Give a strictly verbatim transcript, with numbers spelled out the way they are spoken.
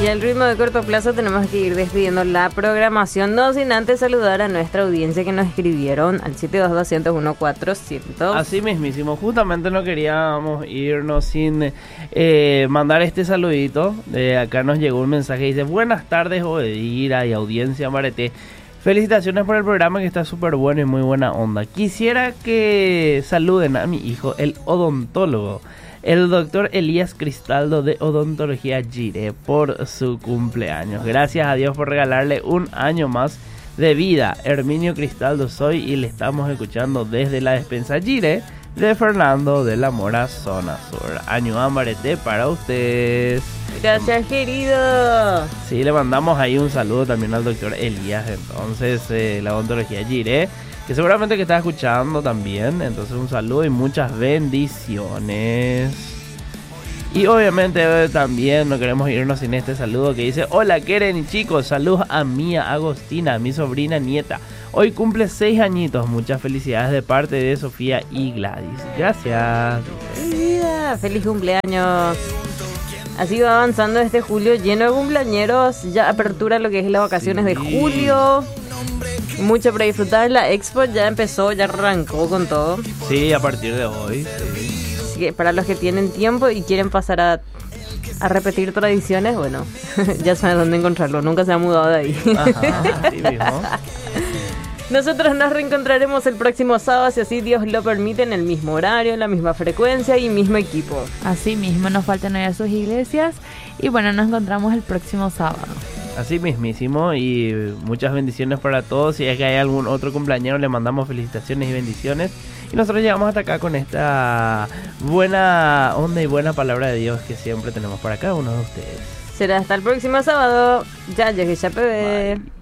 Y al ritmo de corto plazo tenemos que ir despidiendo la programación, no sin antes saludar a nuestra audiencia que nos escribieron al siete dos dos cero uno cuatro cero cero. Así mismísimo, justamente no queríamos irnos sin eh, mandar este saludito. Eh, acá nos llegó un mensaje, dice: buenas tardes Obedira y audiencia Mareté. Felicitaciones por el programa que está súper bueno y muy buena onda. Quisiera que saluden a mi hijo, el odontólogo, el doctor Elías Cristaldo de Odontología Gire, por su cumpleaños. Gracias a Dios por regalarle un año más de vida. Herminio Cristaldo soy y le estamos escuchando desde la despensa Gire de Fernando de la Mora, zona sur. Año Amarete para ustedes. Gracias, querido. Sí, le mandamos ahí un saludo también al doctor Elías, entonces, eh, la Odontología Gire, que seguramente que está escuchando también. Entonces un saludo y muchas bendiciones. Y obviamente eh, también no queremos irnos sin este saludo que dice: hola Keren chicos, saludos a Mía Agostina, mi sobrina nieta. Hoy cumple seis añitos, muchas felicidades de parte de Sofía y Gladys. Gracias. Vida, feliz cumpleaños. Así va avanzando este julio lleno de cumpleañeros. Ya apertura lo que es las vacaciones sí. de julio. Mucho para disfrutar. La expo ya empezó, ya arrancó con todo. Sí, a partir de hoy. Sí. Así que para los que tienen tiempo y quieren pasar a, a repetir tradiciones, bueno, ya saben dónde encontrarlo. Nunca se ha mudado de ahí. Ajá, sí mismo. Nosotros nos reencontraremos el próximo sábado, si así Dios lo permite, en el mismo horario, en la misma frecuencia y mismo equipo. Así mismo, nos faltan ir a sus iglesias y bueno, nos encontramos el próximo sábado. Así mismísimo, y muchas bendiciones para todos. Si es que hay algún otro cumpleañero, le mandamos felicitaciones y bendiciones. Y nosotros llegamos hasta acá con esta buena onda y buena palabra de Dios que siempre tenemos para cada uno de ustedes. Será hasta el próximo sábado. Ya llegué, ya pegué.